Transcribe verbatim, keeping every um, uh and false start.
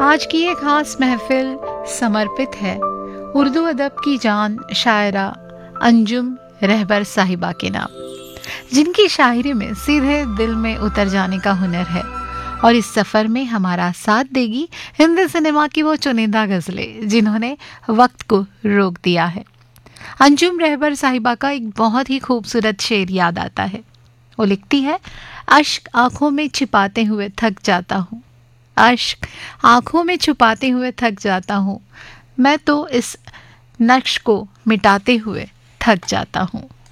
आज की ये खास महफिल समर्पित है उर्दू अदब की जान शायरा अंजुम रहबर साहिबा के नाम, जिनकी शायरी में सीधे दिल में उतर जाने का हुनर है। और इस सफ़र में हमारा साथ देगी हिंदी सिनेमा की वो चुनिंदा गज़लें जिन्होंने वक्त को रोक दिया है। अंजुम रहबर साहिबा का एक बहुत ही खूबसूरत शेर याद आता है। वो लिखती है, अश्क आंखों में छिपाते हुए थक जाता हूँ, अश्क आंखों में छुपाते हुए थक जाता हूँ, मैं तो इस नक्श को मिटाते हुए थक जाता हूँ।